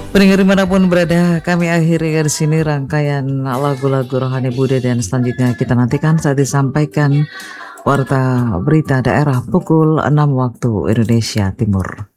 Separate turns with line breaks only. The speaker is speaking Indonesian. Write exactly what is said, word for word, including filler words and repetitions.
Pendengar dimanapun berada, kami akhiri di sini rangkaian lagu-lagu rohani Buddha dan selanjutnya kita nantikan saat disampaikan Warta Berita Daerah pukul enam waktu Indonesia Timur.